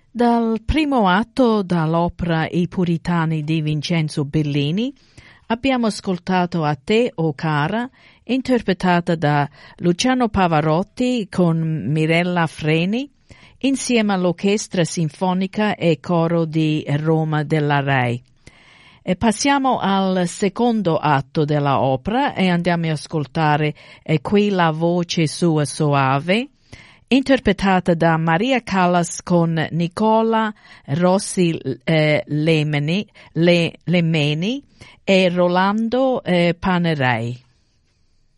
Dal primo atto dall'opera I Puritani di Vincenzo Bellini abbiamo ascoltato A te, o cara, interpretata da Luciano Pavarotti con Mirella Freni, insieme all'Orchestra Sinfonica e Coro di Roma della RAI. E passiamo al secondo atto della opera e andiamo ad ascoltare Qui la voce sua soave, interpretata da Maria Callas con Nicola Rossi Lemeni e Rolando Panerai.